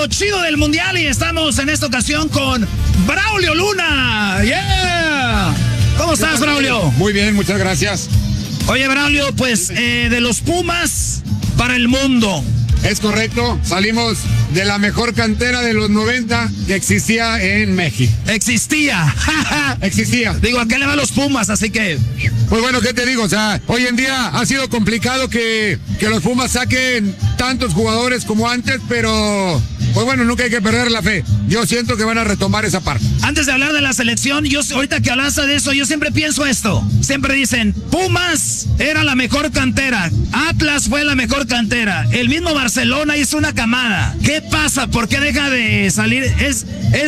chido del mundial y estamos en esta ocasión con Braulio Luna. ¡Yeah! ¿Cómo estás, Braulio? Muy bien, muchas gracias. Oye, Braulio, pues de los Pumas para el mundo. Es correcto, salimos de la mejor cantera de los 90 que existía en México. Existía. Existía. Digo, ¿a qué le va a los Pumas? Así que... Pues bueno, ¿qué te digo? O sea, hoy en día ha sido complicado que los Pumas saquen tantos jugadores como antes, pero... Pues bueno, nunca hay que perder la fe. Yo siento que van a retomar esa parte. Antes de hablar de la selección, ahorita que hablaste de eso, yo siempre pienso esto. Siempre dicen, Pumas era la mejor cantera. Atlas fue la mejor cantera. El mismo Barcelona hizo una camada. ¿Qué pasa? ¿Por qué deja de salir? ¿Es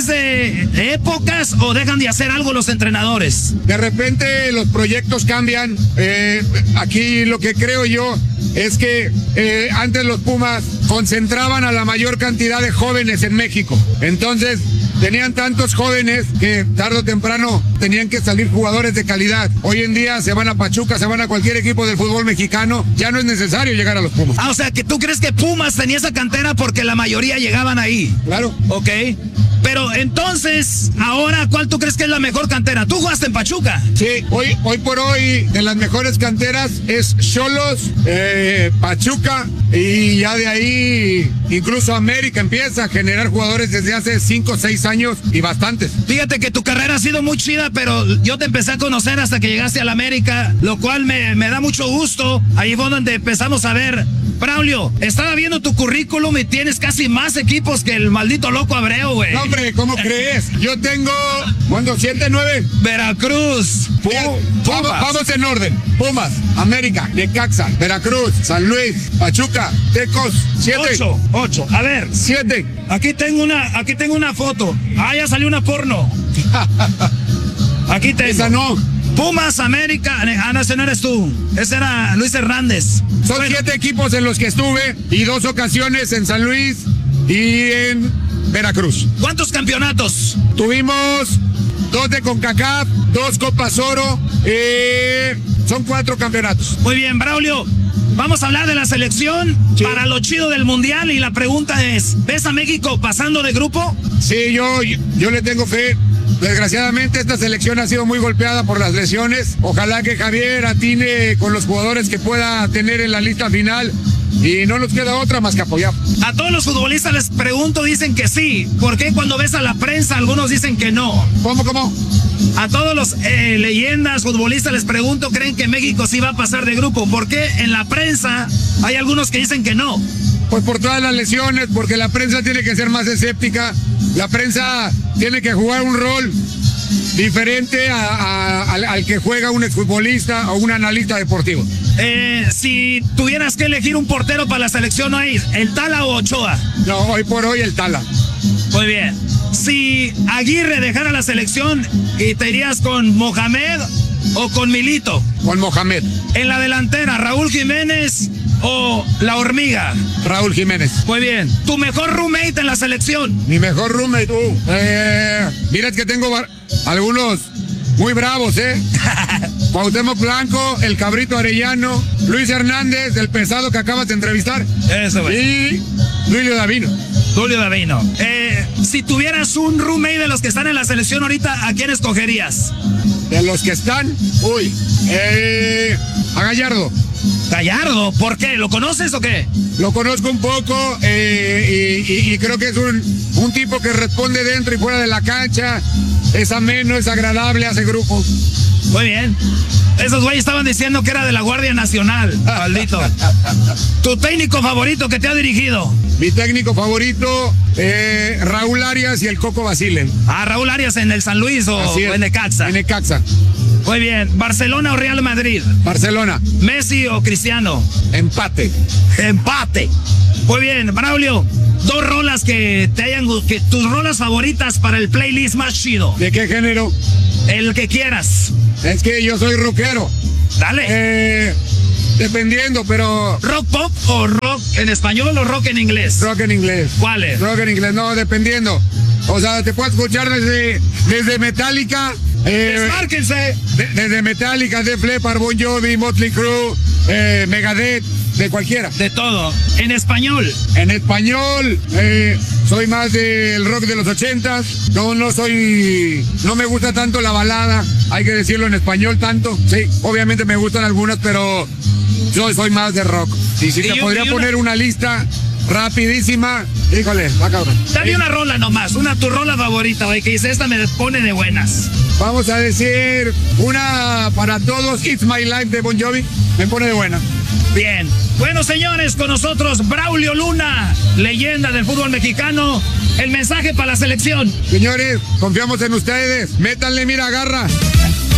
de épocas o dejan de hacer algo los entrenadores? De repente los proyectos cambian. Aquí lo que creo yo es que antes los Pumas concentraban a la mayor cantidad de jóvenes en México. Entonces tenían tantos jóvenes que tarde o temprano tenían que salir jugadores de calidad. Hoy en día se van a Pachuca, se van a cualquier equipo del fútbol mexicano. Ya no es necesario llegar a los Pumas. O sea, que tú crees que Pumas tenía esa cantera porque la mayoría llegaban ahí. Claro. Ok. Pero entonces, ahora, ¿cuál tú crees que es la mejor cantera? ¿Tú jugaste en Pachuca? Sí, hoy por hoy, de las mejores canteras es Xolos, Pachuca, y ya de ahí incluso América empieza a generar jugadores desde hace 5 o 6 años y bastantes. Fíjate que tu carrera ha sido muy chida, pero yo te empecé a conocer hasta que llegaste a la América, lo cual me da mucho gusto. Ahí fue donde empezamos a ver. Braulio, estaba viendo tu currículum y tienes casi más equipos que el maldito loco Abreu, güey. No, hombre, ¿cómo crees? Yo tengo, ¿cuánto? 7, 9. Veracruz. Vamos en orden. Pumas, América, Necaxa, Veracruz, San Luis, Pachuca, Tecos, 7. 8. A ver. 7. Aquí tengo una foto. Ah, ya salió una porno. Aquí tengo. Esa no. Pumas, América. No, ese no eres tú. Ese era Luis Hernández. Son 7 equipos en los que estuve y 2 ocasiones en San Luis y en Veracruz. ¿Cuántos campeonatos? Tuvimos 2 de CONCACAF, 2 Copas Oro, son 4 campeonatos. Muy bien, Braulio. Vamos a hablar de la selección para lo chido del mundial y la pregunta es, ¿ves a México pasando de grupo? Sí, yo le tengo fe. Desgraciadamente esta selección ha sido muy golpeada por las lesiones. Ojalá que Javier atine con los jugadores que pueda tener en la lista final y no nos queda otra más que apoyar. A todos los futbolistas les pregunto, dicen que sí. ¿Por qué cuando ves a la prensa algunos dicen que no? ¿Cómo? A todos los leyendas futbolistas les pregunto, ¿creen que México sí va a pasar de grupo? ¿Por qué en la prensa hay algunos que dicen que no? Pues por todas las lesiones, porque la prensa tiene que ser más escéptica. La prensa tiene que jugar un rol diferente al que juega un exfutbolista o un analista deportivo. Si tuvieras que elegir un portero para la selección, ¿no hay el Tala o Ochoa? No, hoy por hoy el Tala. Muy bien. Si Aguirre dejara la selección, ¿y te irías con Mohamed o con Milito? Con Mohamed. En la delantera, Raúl Jiménez o La Hormiga. Raúl Jiménez. Muy bien. ¿Tu mejor roommate en la selección? Mi mejor roommate. Mira que tengo algunos muy bravos, Cuauhtémoc Blanco, el Cabrito Arellano, Luis Hernández, el pesado que acabas de entrevistar. Eso, güey. Y Julio Davino. Si tuvieras un roommate de los que están en la selección ahorita, ¿a quién escogerías? De los que están, a Gallardo. Gallardo, ¿por qué? ¿Lo conoces o qué? Lo conozco un poco y creo que es un tipo que responde dentro y fuera de la cancha. Es ameno, es agradable, hace grupo. Muy bien. Esos güeyes estaban diciendo que era de la Guardia Nacional, maldito. ¿Tu técnico favorito que te ha dirigido? Mi técnico favorito, Raúl Arias y el Coco Basile. Raúl Arias en el San Luis o en Necaxa. En Necaxa. Muy bien. ¿Barcelona o Real Madrid? Barcelona. ¿Messi o Cristiano? Empate. Muy bien, Braulio. 2 rolas que tus rolas favoritas para el playlist más chido. ¿De qué género? El que quieras. Es que yo soy rockero. Dale. Dependiendo, pero... ¿Rock pop o rock en español o rock en inglés? Rock en inglés. ¿Cuál es? Rock en inglés, no, dependiendo. O sea, te puedo escuchar desde Metallica. ¡Desmárquense! Desde Metallica, Def Leppard, Bon Jovi, Motley Crue, Megadeth. de cualquiera. De todo. En español. En español, soy más del rock de los 80s. No me gusta tanto la balada, hay que decirlo en español tanto. Sí, obviamente me gustan algunas, pero yo soy más de rock. Y si te podría poner una lista rapidísima, híjole, va cabrón. Dame una rola nomás, tu rola favorita, güey, que dice, esta me pone de buenas. Vamos a decir una para todos, It's My Life de Bon Jovi, me pone de buena. Bien. Bueno, señores, con nosotros Braulio Luna, leyenda del fútbol mexicano. El mensaje para la selección. Señores, confiamos en ustedes. Métanle, mira, garra.